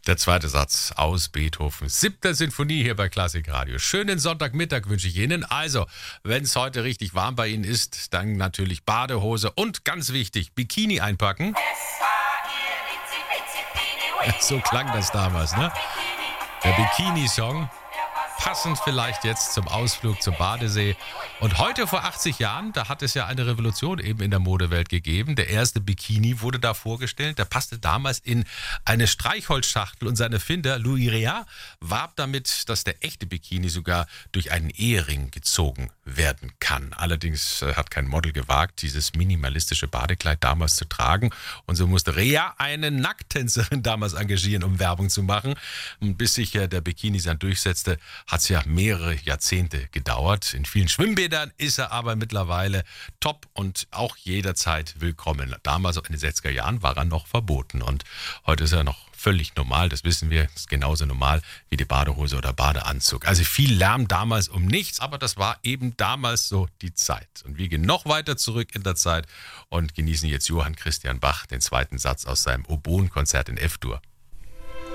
Der zweite Satz aus Beethovens 7. Sinfonie hier bei Klassik Radio. Schönen Sonntagmittag wünsche ich Ihnen. Also, wenn es heute richtig warm bei Ihnen ist, dann natürlich Badehose und ganz wichtig, Bikini einpacken. So klang das damals, ne? Der Bikini-Song. Passend vielleicht jetzt zum Ausflug zum Badesee. Und heute vor 80 Jahren, da hat es ja eine Revolution eben in der Modewelt gegeben. Der erste Bikini wurde da vorgestellt. Der passte damals in eine Streichholzschachtel und sein Erfinder Louis Réard warb damit, dass der echte Bikini sogar durch einen Ehering gezogen werden kann. Allerdings hat kein Model gewagt, dieses minimalistische Badekleid damals zu tragen. Und so musste Réard eine Nacktänzerin damals engagieren, um Werbung zu machen. Und bis sich der Bikini dann durchsetzte, hat es ja mehrere Jahrzehnte gedauert. In vielen Schwimmbädern ist er aber mittlerweile top und auch jederzeit willkommen. Damals in den 60er Jahren war er noch verboten und heute ist er noch völlig normal, das wissen wir, ist genauso normal wie die Badehose oder Badeanzug. Also viel Lärm damals um nichts, aber das war eben damals so die Zeit. Und wir gehen noch weiter zurück in der Zeit und genießen jetzt Johann Christian Bach, den zweiten Satz aus seinem Oboenkonzert in F-Dur.